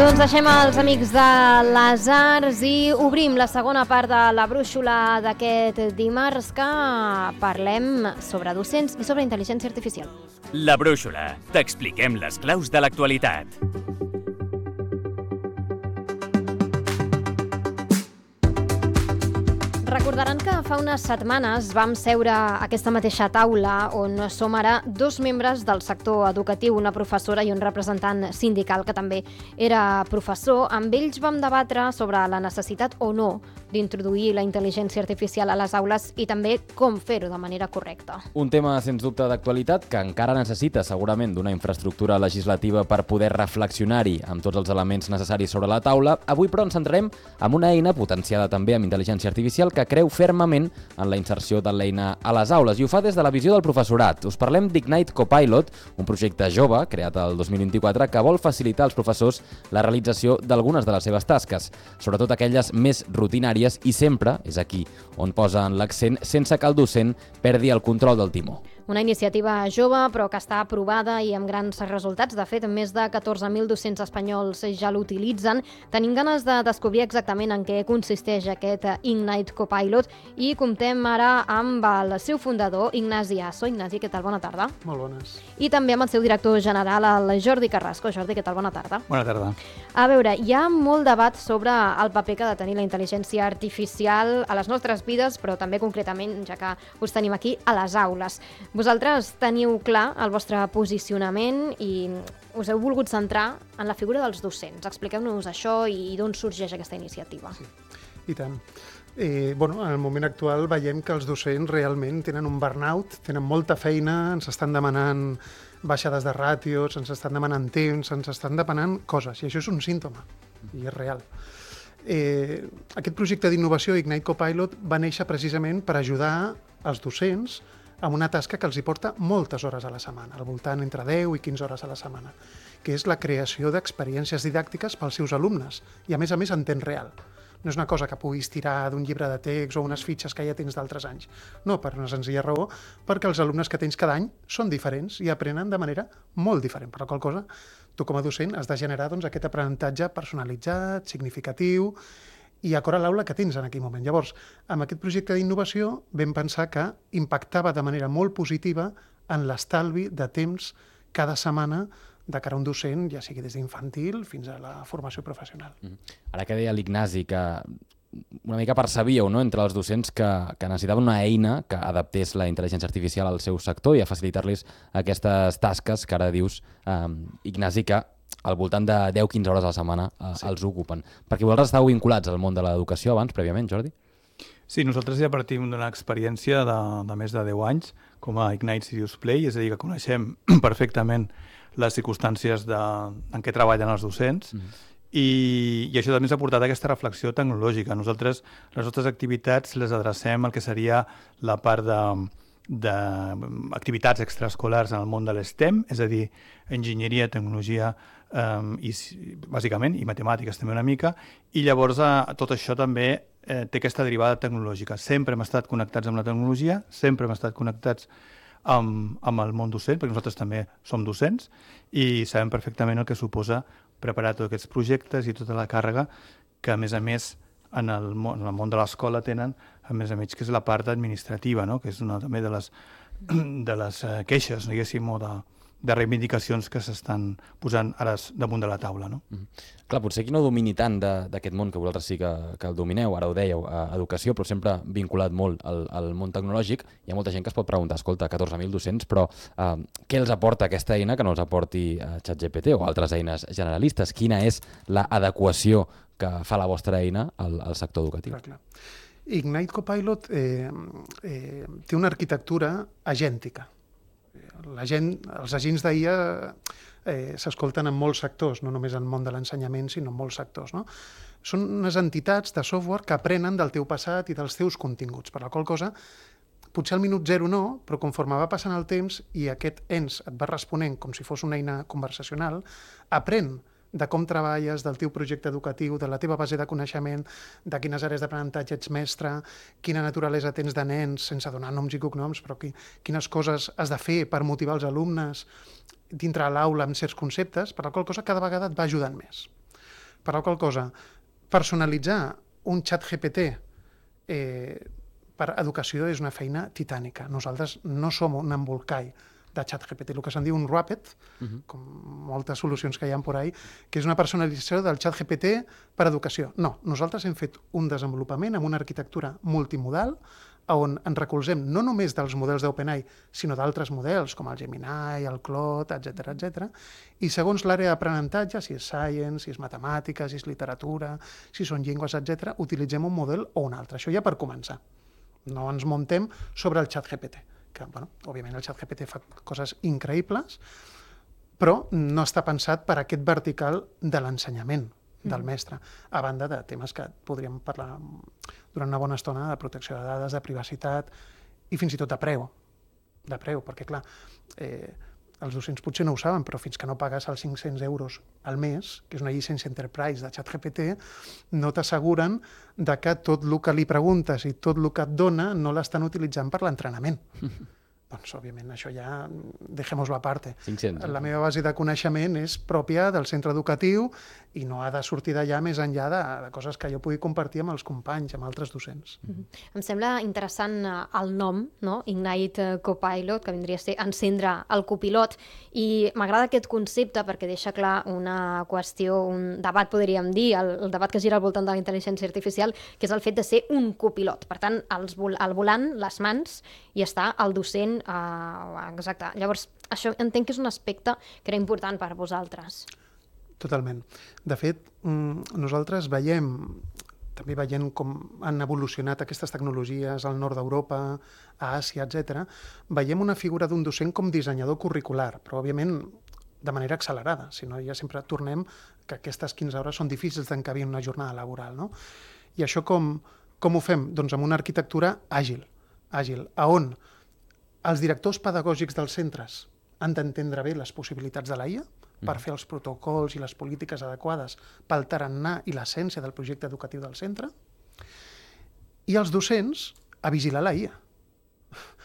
Doncs deixem els amics de les arts i obrim la segona part de la brúixola d'aquest dimarts, que parlem sobre docents i sobre intel·ligència artificial. La brúixola. T'expliquem les claus de l'actualitat. Recordaran que fa unes setmanes vam seure a aquesta mateixa taula on som ara dos membres del sector educatiu, una professora i un representant sindical que també era professor. Amb ells vam debatre sobre la necessitat o no d'introduir la intel·ligència artificial a les aules i també com fer-ho de manera correcta. Un tema, sens dubte, d'actualitat que encara necessita segurament d'una infraestructura legislativa per poder reflexionar-hi amb tots els elements necessaris sobre la taula. Avui, però, ens centrem en una eina potenciada també amb intel·ligència artificial que creu fermament en la inserció de l'eina a les aules i ho fa des de la visió del professorat. Us parlem d'Ignite Copilot, un projecte jove creat el 2024 que vol facilitar als professors la realització d'algunes de les seves tasques, sobretot aquelles més rutinàries, i sempre és aquí on posen l'accent sense que el docent perdi el control del timó. Una iniciativa jove, però que està aprovada i amb grans resultats. De fet, més de 14.000 docents espanyols ja l'utilitzen. Tenim ganes de descobrir exactament en què consisteix aquest Ignite Copilot i comptem ara amb el seu fundador, Ignasi Asso. Ignasi, què tal? Bona tarda. Molt bones. I també amb el seu director general, el Jordi Carrasco. Jordi, què tal? Bona tarda. Bona tarda. A veure, hi ha molt debat sobre el paper que ha de tenir la intel·ligència artificial a les nostres vides, però també concretament, ja que us tenim aquí, a les aules. Vosaltres teniu clar el vostre posicionament i us heu volgut centrar en la figura dels docents. Expliqueu-nos això i d'on sorgeix aquesta iniciativa. Sí, i tant. En el moment actual veiem que els docents realment tenen un burnout, tenen molta feina, ens estan demanant baixades de ràtios, ens estan demanant temps, ens estan demanant coses, i això és un símptoma, i és real. Aquest projecte d'innovació, Ignite Copilot, va néixer precisament per ajudar els docents amb una tasca que els hi porta moltes hores a la setmana, al voltant entre 10 i 15 hores a la setmana, que és la creació d'experiències didàctiques pels seus alumnes, i a més en temps real. No és una cosa que puguis tirar d'un llibre de text o unes fitxes que ja tens d'altres anys. No, per una senzilla raó, perquè els alumnes que tens cada any són diferents i aprenen de manera molt diferent. Per la qual cosa, tu com a docent has de generar aquest aprenentatge personalitzat, significatiu i acord a l'aula que tens en aquell moment. Llavors, amb aquest projecte d'innovació vam pensar que impactava de manera molt positiva en l'estalvi de temps cada setmana de cara a un docent, ja sigui des d'infantil fins a la formació professional. Ara que deia l'Ignasi que una mica percebíeu, no?, entre els docents que necessitaven una eina que adaptés la intel·ligència artificial al seu sector i a facilitar-los aquestes tasques que ara dius, Ignasi, que al voltant de 10-15 hores a la setmana els ocupen. Perquè vosaltres estàveu vinculats al món de l'educació abans, prèviament, Jordi? Sí, nosaltres ja partim d'una experiència de més de 10 anys com a Ignite Serious Play, és a dir, que coneixem perfectament les circumstàncies en què treballen els docents, i això també ens ha portat a aquesta reflexió tecnològica. Nosaltres, les nostres activitats les adrecem al que seria la part d'activitats extraescolars en el món de l'STEM, és a dir, enginyeria, tecnologia, bàsicament, i matemàtiques també una mica, i llavors tot això també té aquesta derivada tecnològica. Sempre hem estat connectats amb la tecnologia, sempre hem estat connectats amb el món docent, perquè nosaltres també som docents i sabem perfectament el que suposa preparar tots aquests projectes i tota la càrrega que, a més, en el món de l'escola tenen, a més, que és la part administrativa, no?, que és una també de les queixes, diguéssim, o de reivindicacions que s'estan posant ara damunt de la taula, no? Clar, potser qui no domini tant d'aquest món, que vosaltres sí que el domineu, ara ho dèieu, a educació, però sempre vinculat molt al món tecnològic, hi ha molta gent que es pot preguntar, escolta, 14.000 docents, però què els aporta aquesta eina que no els aporti ChatGPT o altres eines generalistes? Quina és l'adequació que fa la vostra eina al sector educatiu? Clar. Ignite Copilot té una arquitectura agèntica. Els agents d'IA s'escolten en molts sectors, no només en el món de l'ensenyament, sinó en molts sectors, no? Són unes entitats de software que aprenen del teu passat i dels teus continguts, per la qual cosa, potser al minut zero no, però conforme va passant el temps i aquest ens et va responent com si fos una eina conversacional, aprèn de com treballes, del teu projecte educatiu, de la teva base de coneixement, de quines àrees d'aprenentatge ets mestre, quina naturalesa tens de nens, sense donar noms i cognoms, però quines coses has de fer per motivar els alumnes dintre l'aula amb certs conceptes, per la qual cosa cada vegada et va ajudant més. Per la qual cosa, personalitzar un xat GPT per educació és una feina titànica. Nosaltres no som un embolcall de xat GPT, el que se'n diu un Wrapped, com moltes solucions que hi ha por ahí, que és una personalització del xat GPT per educació. No, nosaltres hem fet un desenvolupament amb una arquitectura multimodal on ens recolzem no només dels models d'OpenAI, sinó d'altres models, com el Gemini, el Claude, etc. I segons l'àrea d'aprenentatge, si és science, si és matemàtiques, si és literatura, si són llengües, etc., utilitzem un model o un altre. Això ja per començar. No ens muntem sobre el xat GPT, que, òbviament, el xat GPT fa coses increïbles, però no està pensat per aquest vertical de l'ensenyament del mestre, a banda de temes que podríem parlar durant una bona estona, de protecció de dades, de privacitat i fins i tot de preu, perquè, clar, els docents potser no ho saben, però fins que no pagues els 500 euros al mes, que és una llicència Enterprise de ChatGPT, no t'asseguren de que tot el que li preguntes i tot el que et dona no l'estan utilitzant per l'entrenament. Doncs, òbviament, això ja dejémoslo aparte. 500. La meva base de coneixement és pròpia del centre educatiu i no ha de sortir d'allà més enllà de coses que jo pugui compartir amb els companys, amb altres docents. Em sembla interessant el nom, no? Ignite Copilot, que vindria a ser encendre el copilot, i m'agrada aquest concepte perquè deixa clar una qüestió, un debat, podríem dir, el debat que gira al voltant de la intel·ligència artificial, que és el fet de ser un copilot. Per tant, al volant, les mans, i està el docent. Exacte. Llavors, això entenc que és un aspecte que era important per vosaltres. Totalment. De fet, nosaltres també veient com han evolucionat aquestes tecnologies al nord d'Europa, a Àsia, etc., veiem una figura d'un docent com dissenyador curricular, però, òbviament, de manera accelerada. Si no, ja sempre tornem que aquestes 15 hores són difícils d'encabir en una jornada laboral, no? I això com ho fem? Doncs amb una arquitectura àgil, on els directors pedagògics dels centres han d'entendre bé les possibilitats de la IA per fer els protocols i les polítiques adequades pel tarannà i l'essència del projecte educatiu del centre, i els docents a vigilar la IA.